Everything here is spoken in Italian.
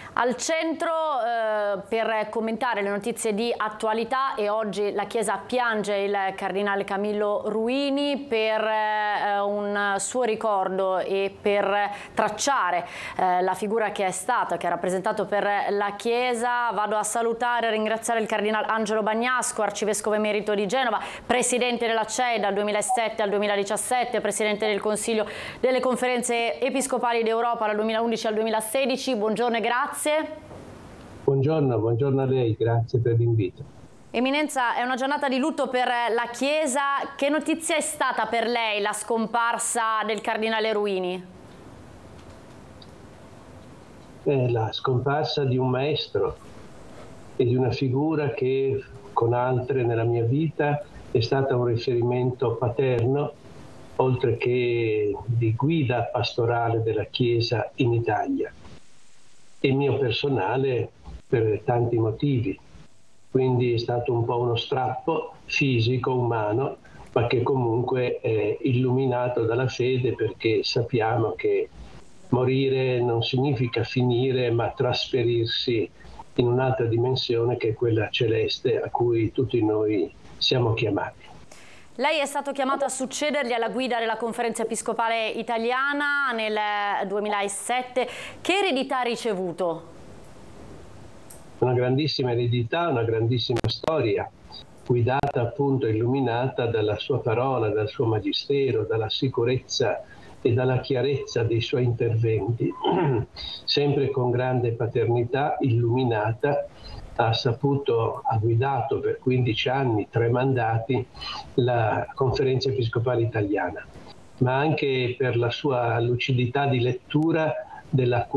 Al centro per commentare le notizie di attualità, e oggi la Chiesa piange il cardinale Camillo Ruini per un suo ricordo e per tracciare la figura che ha rappresentato per la Chiesa. Vado a salutare e ringraziare il cardinale Angelo Bagnasco, arcivescovo emerito di Genova, presidente della CEI dal 2007 al 2017, presidente del Consiglio delle Conferenze Episcopali d'Europa dal 2011 al 2016. Buongiorno e grazie. Buongiorno a lei, grazie per l'invito. Eminenza, è una giornata di lutto per la Chiesa. Che notizia è stata per lei la scomparsa del cardinale Ruini? La scomparsa di un maestro e di una figura che con altre nella mia vita è stata un riferimento paterno, oltre che di guida pastorale della Chiesa in Italia, e mio personale per tanti motivi. Quindi è stato un po' uno strappo fisico, umano, ma che comunque è illuminato dalla fede, perché sappiamo che morire non significa finire, ma trasferirsi in un'altra dimensione che è quella celeste a cui tutti noi siamo chiamati. Lei è stato chiamato a succedergli alla guida della Conferenza Episcopale Italiana nel 2007. Che eredità ha ricevuto? Una grandissima eredità, una grandissima storia, guidata appunto e illuminata dalla sua parola, dal suo magistero, dalla sicurezza e dalla chiarezza dei suoi interventi, sempre con grande paternità, illuminata. Ha guidato per 15 anni, 3 mandati, la Conferenza Episcopale Italiana, ma anche per la sua lucidità di lettura della